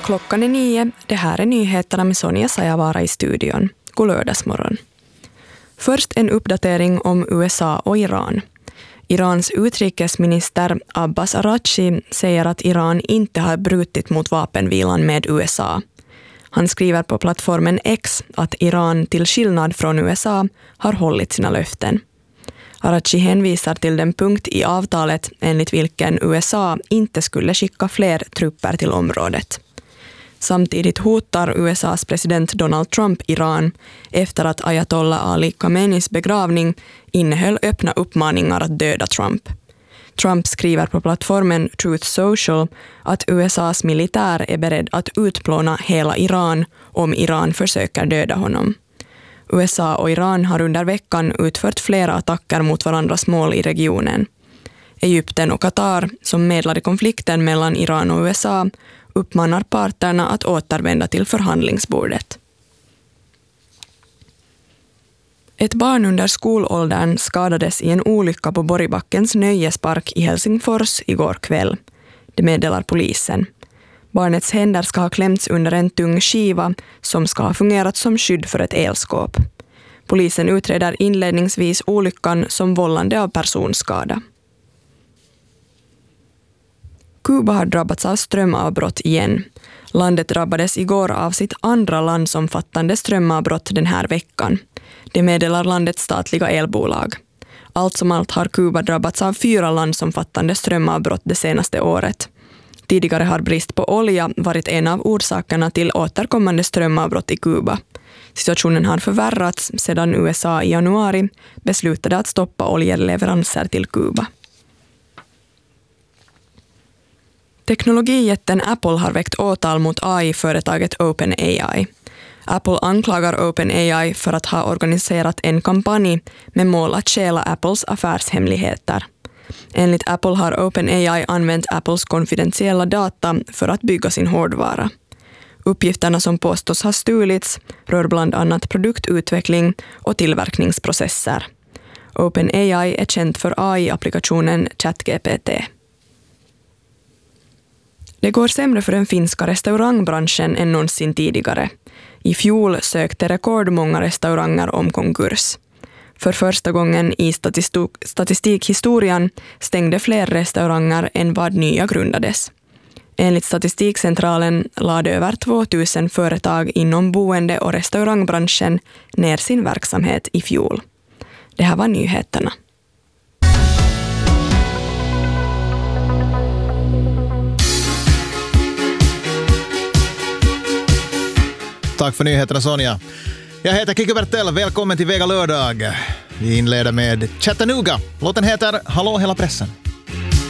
Klockan är 9. Det här är nyheterna med Sonja Sajavara i studion. God lördagsmorgon. Först en uppdatering om USA och Iran. Irans utrikesminister Abbas Araghchi säger att Iran inte har brutit mot vapenvilan med USA. Han skriver på plattformen X att Iran till skillnad från USA har hållit sina löften. Araghchi hänvisar till den punkt i avtalet enligt vilken USA inte skulle skicka fler trupper till området. Samtidigt hotar USAs president Donald Trump Iran efter att Ayatollah Ali Khameneis begravning innehöll öppna uppmaningar att döda Trump. Trump skriver på plattformen Truth Social att USAs militär är beredd att utplåna hela Iran om Iran försöker döda honom. USA och Iran har under veckan utfört flera attacker mot varandras mål i regionen. Egypten och Qatar, som medlade konflikten mellan Iran och USA, uppmanar parterna att återvända till förhandlingsbordet. Ett barn under skolåldern skadades i en olycka på Borgbackens nöjespark i Helsingfors igår kväll. Det meddelar polisen. Barnets händer ska ha klämts under en tung skiva som ska ha fungerat som skydd för ett elskåp. Polisen utreder inledningsvis olyckan som vållande av personskada. Kuba har drabbats av strömavbrott igen. Landet drabbades igår av sitt andra landsomfattande strömavbrott den här veckan. Det meddelar landets statliga elbolag. Allt som allt har Kuba drabbats av 4 landsomfattande strömavbrott det senaste året. Tidigare har brist på olja varit en av orsakerna till återkommande strömavbrott i Kuba. Situationen har förvärrats sedan USA i januari beslutade att stoppa oljeleveranser till Kuba. Teknologijätten Apple har väckt åtal mot AI-företaget OpenAI. Apple anklagar OpenAI för att ha organiserat en kampanj med mål att stjäla Apples affärshemligheter. Enligt Apple har OpenAI använt Apples konfidentiella data för att bygga sin hårdvara. Uppgifterna som påstås ha stulits rör bland annat produktutveckling och tillverkningsprocesser. OpenAI är känt för AI-applikationen ChatGPT. Det går sämre för den finska restaurangbranschen än någonsin tidigare. I fjol sökte rekordmånga restauranger om konkurs. För första gången i statistikhistorien stängde fler restauranger än vad nya grundades. Enligt Statistikcentralen lade över 2000 företag inom boende- och restaurangbranschen ner sin verksamhet i fjol. Det här var nyheterna. Tack för nyheterna, Sonja. Jag heter Kikki Bertell. Välkommen till Vega lördag. Vi inleder med Chattanooga. Låten heter Hallå hela pressen.